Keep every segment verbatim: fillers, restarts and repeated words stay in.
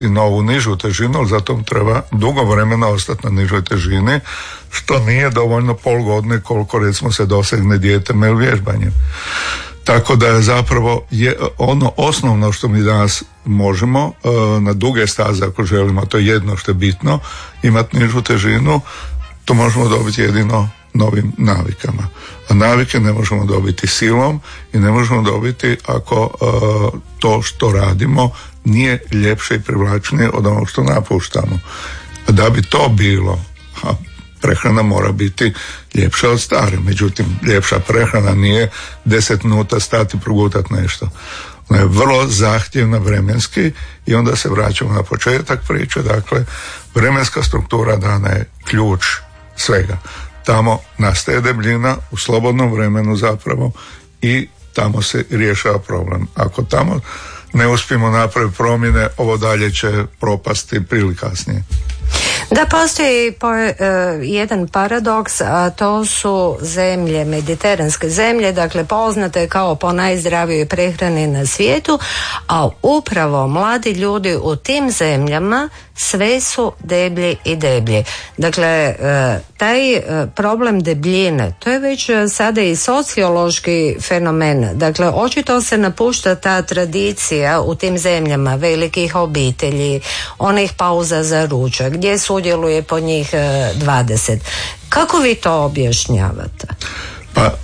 i novu nižu težinu, ali zato treba dugo vremena ostati na nižoj težini, što nije dovoljno pol godine koliko recimo se dosegne dijetom ili vježbanjem. Tako da je zapravo je ono osnovno što mi danas možemo na duge staze, ako želimo, to je jedno što je bitno, imati nižu težinu, to možemo dobiti jedino novim navikama. A navike ne možemo dobiti silom i ne možemo dobiti ako uh, to što radimo nije ljepše i privlačnije od onog što napuštamo. Da bi to bilo, a prehrana mora biti ljepša od stare. Međutim, ljepša prehrana nije deset minuta stati progutati nešto. Ona je vrlo zahtjevna vremenski i onda se vraćamo na početak priče. Dakle, vremenska struktura dana je ključ svega. Tamo nastaje debljina u slobodnom vremenu zapravo i tamo se rješava problem. Ako tamo ne uspijemo napraviti promjene, ovo dalje će propasti prili kasnije. Da, postoji po, uh, jedan paradoks, a to su zemlje, mediteranske zemlje, dakle poznate kao po najzdravijoj prehrani na svijetu, a upravo mladi ljudi u tim zemljama sve su deblji i deblji. Dakle, uh, taj uh, problem debljine, to je već sada i sociološki fenomen. Dakle, očito se napušta ta tradicija u tim zemljama velikih obitelji, onih pauza za ručak, gdje sudjeluje po njih dvadeset. Kako vi to objašnjavate? Pa, e,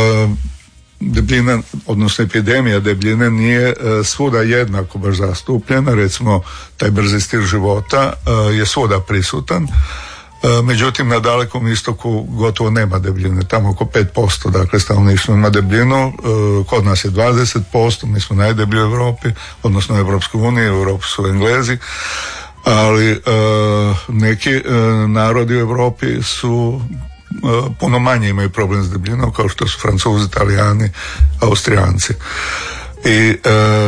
debljina, odnosno epidemija debljine nije e, svuda jednako baš zastupljena. Recimo, taj brzi stil života e, je svuda prisutan. E, međutim, na Dalekom istoku gotovo nema debljine, tamo oko pet posto, dakle stanovništvo ima debljinu, e, kod nas je dvadeset posto, mi smo najdeblji u Europi, odnosno u Europskoj uniji, u Europi su Englezi, ali e, neki e, narodi u Europi su e, puno manje imaju problem s debljinom, kao što su Francuzi, Italijani, Austrijanci. I e,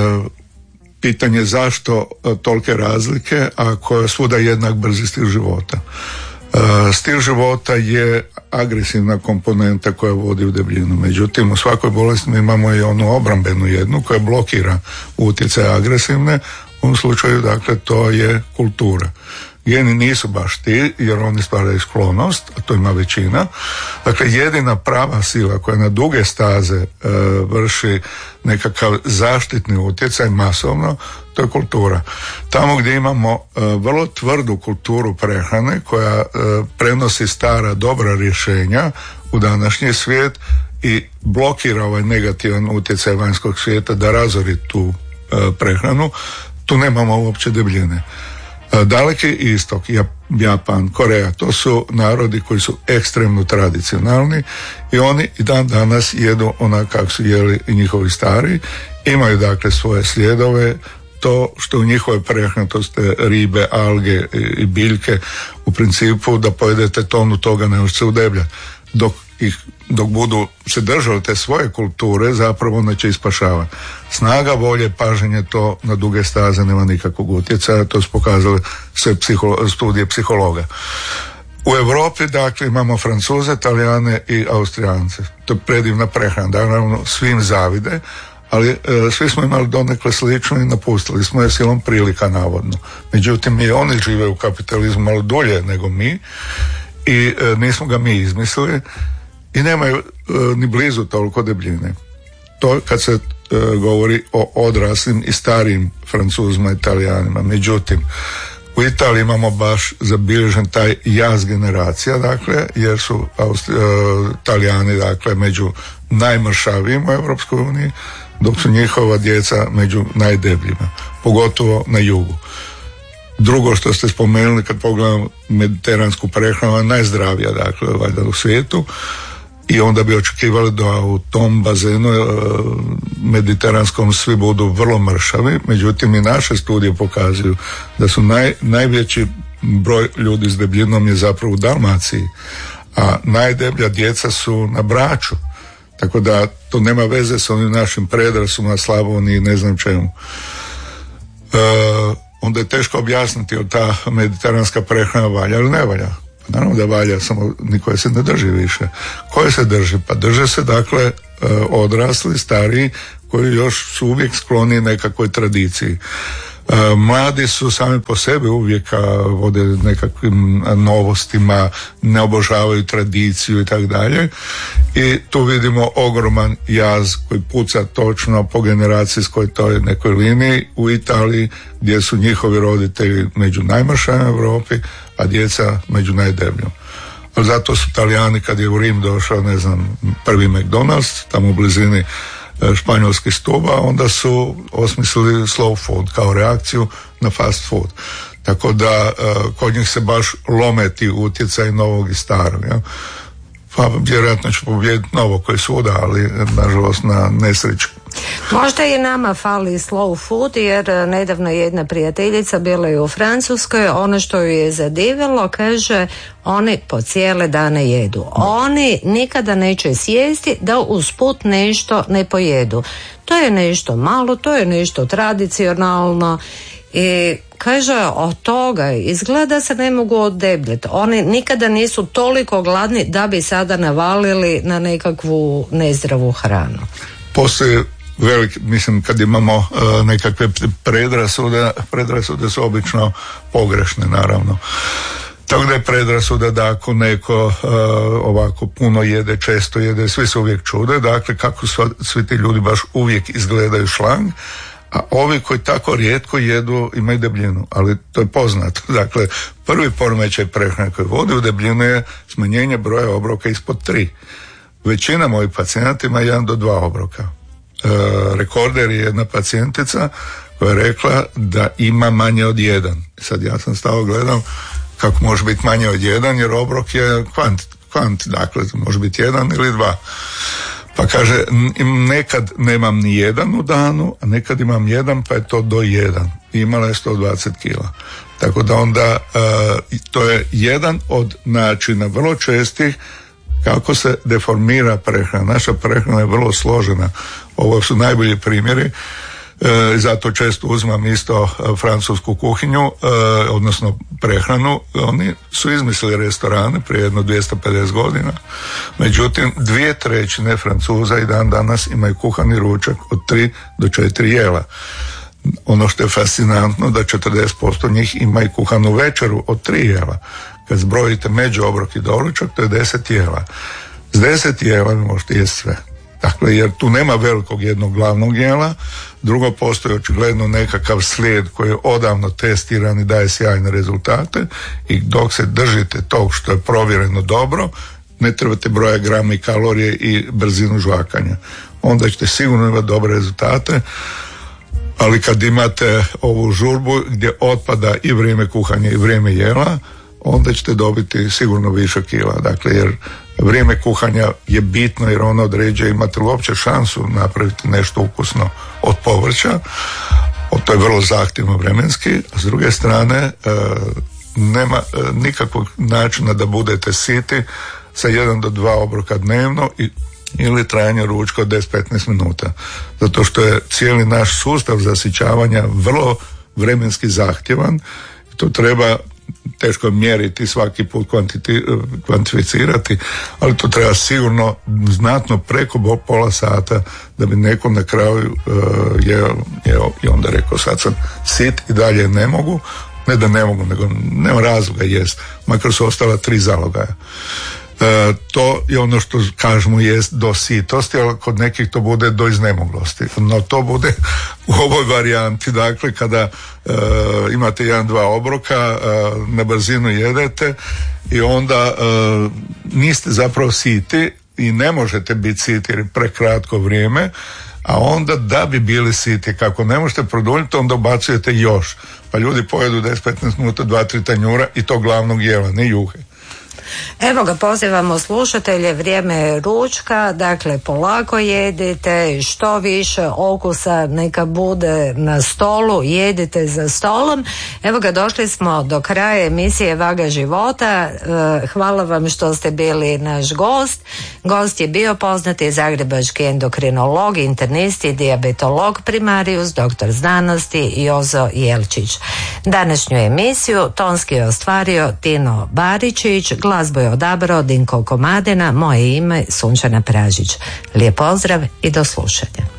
pitanje zašto tolike razlike ako je svuda jednak brzi stil života. E, stil života je agresivna komponenta koja vodi u debljinu. Međutim, u svakoj bolesti mi imamo i onu obrambenu jednu koja blokira utjecaj agresivne. U ovom slučaju, dakle, to je kultura. Geni nisu baš ti, jer oni stvaraju sklonost, a to ima većina. Dakle, jedina prava sila koja na duge staze e, vrši nekakav zaštitni utjecaj masovno, to je kultura. Tamo gdje imamo e, vrlo tvrdu kulturu prehrane koja e, prenosi stara dobra rješenja u današnji svijet i blokira ovaj negativan utjecaj vanjskog svijeta da razori tu e, prehranu, tu nemamo uopće debljine. Daleki istok, Japan, Koreja, to su narodi koji su ekstremno tradicionalni i oni i dan danas jedu onak kako su jeli i njihovi stari. Imaju dakle svoje slijedove, to što u njihovoj prehrani, to ste ribe, alge i biljke, u principu da pojedete tonu toga ne možete se udebljati. Dok ih dok budu se držali te svoje kulture, zapravo neće ispašavati. Snaga, volje, paženje, to na duge staze nema nikakvog utjecaja, to su pokazali sve psiholo- studije psihologa. U Europi, dakle, imamo Francuze, Talijane i Austrijance. To je predivna prehrana, naravno svim zavide, ali e, svi smo imali donekle slično i napustili smo je silom prilika, navodno. Međutim, i oni žive u kapitalizmu malo dulje nego mi i e, nismo ga mi izmislili i nemaju e, ni blizu toliko debljine. To kad se e, govori o odraslim i starijim Francuzima i Talijanima. Međutim, u Italiji imamo baš zabilježen taj jaz generacija, dakle, jer su Austri- e, Talijani, dakle, među najmršavijim u Europskoj uniji, dok su njihova djeca među najdebljima, pogotovo na jugu. Drugo što ste spomenuli, kad pogledam mediteransku prehranu, najzdravija, dakle, valjda u svijetu, i onda bi očekivali da u tom bazenu e, mediteranskom svi budu vrlo mršavi. Međutim, i naše studije pokazuju da su naj, najveći broj ljudi s debljinom je zapravo u Dalmaciji, a najdeblja djeca su na Braču. Tako da to nema veze s onim našim predrasuma, Slavoniji i ne znam čemu. E, onda je teško objasniti od ta mediteranska prehrana valja ili ne valja. Naravno da valja, samo nikoje se ne drži više. Koje se drži? Pa drže se, dakle, odrasli, stariji, koji još su uvijek skloni nekakvoj tradiciji. Mladi su sami po sebi uvijek vode nekakvim novostima, ne obožavaju tradiciju i tako dalje, i tu vidimo ogroman jaz koji puca točno po generacijskoj toj nekoj liniji u Italiji, gdje su njihovi roditelji među najmršajima u Europi, a djeca među najdebljom. Zato su Talijani, kad je u Rim došao, ne znam, prvi McDonald's tamo u blizini španjolskih stuba, onda su osmislili slow food kao reakciju na fast food. Tako da kod njih se baš lome ti utjecaj novog i starog. Ja? Pa vjerojatno će pobijediti novo koji svuda, ali nažalost na nesreću. Možda i nama fali slow food, jer nedavno jedna prijateljica bila je u Francuskoj, ono što ju je zadivilo, kaže, oni po cijele dane jedu. Oni nikada neće sjesti da usput nešto ne pojedu. To je nešto malo, to je nešto tradicionalno i kaže, od toga izgleda se ne mogu odebljeti. Oni nikada nisu toliko gladni da bi sada navalili na nekakvu nezdravu hranu. Postoji velik, mislim, kad imamo uh, nekakve predrasude, predrasude su obično pogrešne, naravno. Tako da je predrasuda da ako neko uh, ovako puno jede, često jede, svi se uvijek čude, dakle kako sva, svi ti ljudi baš uvijek izgledaju šlang, a ovi koji tako rijetko jedu imaju debljinu, ali to je poznato. Dakle, prvi poremećaj prehrane koji vodi u debljinu je smanjenje broja obroka ispod tri. Većina mojih pacijenata ima jedan do dva obroka. E, rekorder je jedna pacijentica koja je rekla da ima manje od jedan. Sad ja sam stao gledam kako može biti manje od jedan, jer obrok je kvant, kvant, dakle može biti jedan ili dva. Pa kaže, nekad nemam ni jedan u danu, a nekad imam jedan, pa je to do jedan. Imala je sto dvadeset kila. Tako da onda uh, to je jedan od načina vrlo čestih kako se deformira prehrana. Naša prehrana je vrlo složena. Ovo su najbolji primjeri. E, zato često uzmam isto francusku kuhinju, e, odnosno prehranu. Oni su izmislili restorane prije jedno dvjesto pedeset godina. Međutim, dvije trećine Francuza i dan danas imaju kuhani ručak od tri do četiri jela. Ono što je fascinantno da četrdeset posto njih ima i kuhanu večeru od tri jela. Kad zbrojite među obrok i doručak, to je deset jela. S deset jela vi možete jesti sve. Dakle, jer tu nema velikog jednog glavnog jela, drugo postoji očigledno nekakav slijed koji je odavno testiran i daje sjajne rezultate, i dok se držite tog što je provjereno dobro, ne trebate broja grama i kalorije i brzinu žvakanja. Onda ćete sigurno imati dobre rezultate, ali kad imate ovu žurbu gdje otpada i vrijeme kuhanja i vrijeme jela, onda ćete dobiti sigurno više kila. Dakle, jer vrijeme kuhanja je bitno, jer ono određuje imate li uopće šansu napraviti nešto ukusno od povrća. To je vrlo zahtjevno vremenski, a s druge strane e, nema e, nikakvog načina da budete siti sa jedan do dva obroka dnevno i, ili trajanje ručka od deset do petnaest minuta. Zato što je cijeli naš sustav zasićavanja vrlo vremenski zahtjevan. To treba teško mjeriti, svaki put kvantiti, kvantificirati, ali to treba sigurno znatno preko pola sata da bi neko na kraju uh, jeo, jeo i onda rekao sad sam sit i dalje ne mogu, ne da ne mogu, nego nema razloga jest, makar su ostala tri zalogaja. E, to je ono što kažemo jest do sitosti, ali kod nekih to bude do iznemoglosti. No to bude u ovoj varijanti, dakle kada e, imate jedan, dva obroka, e, na brzinu jedete i onda e, niste zapravo siti i ne možete biti siti jer je prekratko vrijeme, a onda da bi bili siti, kako ne možete produljiti, onda ubacujete još. Pa ljudi pojedu deset do petnaest minuta, dva, tri tanjura i to glavnog jela, ne juhe. Evo ga, pozivamo slušatelje, vrijeme je ručka, dakle polako jedite, što više okusa neka bude na stolu, jedite za stolom. Evo ga, došli smo do kraja emisije Vaga života. Hvala vam što ste bili naš gost. Gost je bio poznati zagrebački endokrinolog, internist i dijabetolog primarius, doktor znanosti Jozo Jelčić. Današnju emisiju tonski je ostvario Tino Baričić, glazbu je odabrao Dinko Komadina, moje ime Sunčana Pražić. Lijep pozdrav i do slušanja.